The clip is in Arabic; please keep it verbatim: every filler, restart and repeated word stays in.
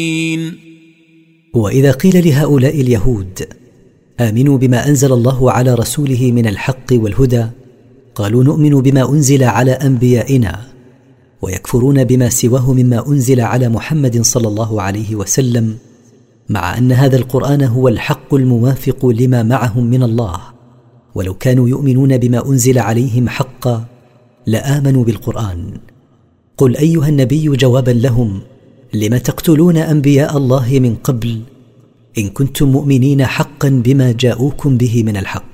وإذا قيل لهؤلاء اليهود آمنوا بما أنزل الله على رسوله من الحق والهدى قالوا نؤمن بما أنزل على أنبيائنا ويكفرون بما سواه مما أنزل على محمد صلى الله عليه وسلم، مع أن هذا القرآن هو الحق الموافق لما معهم من الله، ولو كانوا يؤمنون بما أنزل عليهم حقا لآمنوا بالقرآن. قل أيها النبي جوابا لهم لم تقتلون أنبياء الله من قبل إن كنتم مؤمنين حقا بما جاءوكم به من الحق.